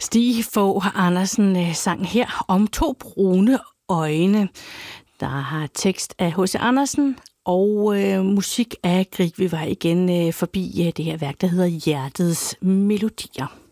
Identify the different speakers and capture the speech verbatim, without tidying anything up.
Speaker 1: Stig Fogh Andersen sang her om to brune øjne. Der har tekst af H C Andersen og øh, musik af Grieg. Vi var igen øh, forbi øh, det her værk, der hedder Hjertets Melodier.